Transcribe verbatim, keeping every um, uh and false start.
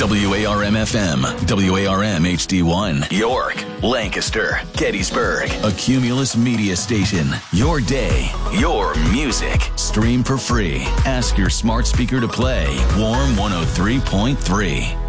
W A R M F M, W A R M H D one, York, Lancaster, Gettysburg, a Cumulus media station. Your day, your music. Stream for free. Ask your smart speaker to play Warm one oh three point three.